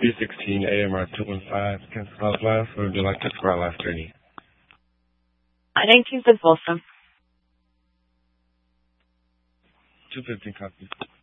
316 AMR 215, cancel house last, or would you like to score last 30? 19th is Wilson. 215 copy.